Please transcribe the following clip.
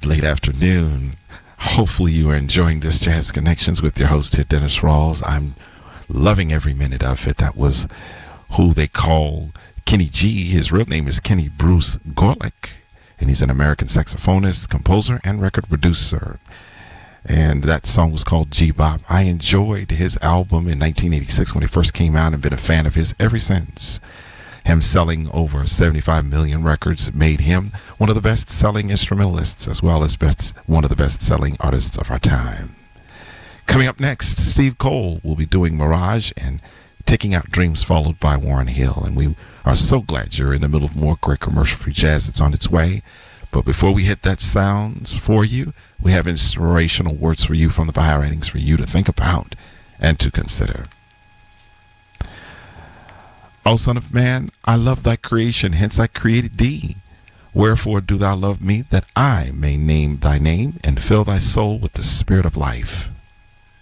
late afternoon. Hopefully you are enjoying this Jazz Connections with your host here, Dennis Rawls. I'm loving every minute of it. That was who they call Kenny G. His real name is Kenny Bruce Gorelick, and he's an American saxophonist, composer, and record producer. And that song was called G-Bop. I enjoyed his album in 1986 when it first came out and been a fan of his ever since. Him selling over 75 million records made him one of the best-selling instrumentalists as well as one of the best-selling artists of our time. Coming up next, Steve Cole will be doing Mirage and Taking Out Dreams, followed by Warren Hill. And we are so glad you're in the middle of more great commercial-free jazz that's on its way. But before we hit that sounds for you, we have inspirational words for you from the Baha'i writings for you to think about and to consider. O Son of Man, I love thy creation, hence I created thee. Wherefore do thou love me, that I may name thy name and fill thy soul with the spirit of life.